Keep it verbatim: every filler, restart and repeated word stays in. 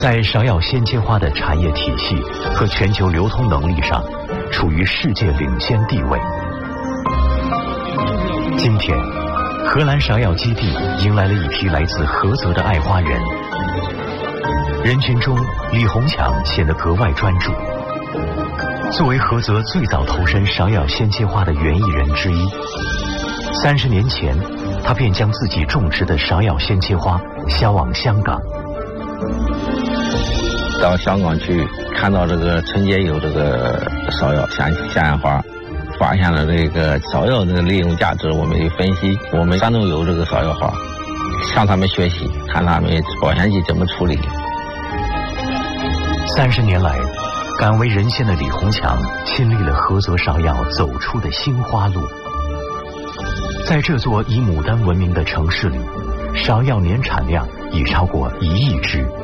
在芍药鲜切花的产业体系和全球流通能力上，处于世界领先地位。今天，荷兰芍药基地迎来了一批来自菏泽的爱花人。人群中，李红强显得格外专注。作为菏泽最早投身芍药鲜切花的园艺人之一，三十年前，他便将自己种植的芍药鲜切花销往香港。 到香港去看到这个春节有这个芍药鲜鲜艳花，发现了这个芍药的利用价值，我们分析，我们山东有这个芍药花，向他们学习，看他们保鲜期怎么处理。 三十年来，敢为人先的李红强亲历了菏泽芍药走出的新花路。在这座以牡丹闻名的城市里，芍药年产量已超过一亿支。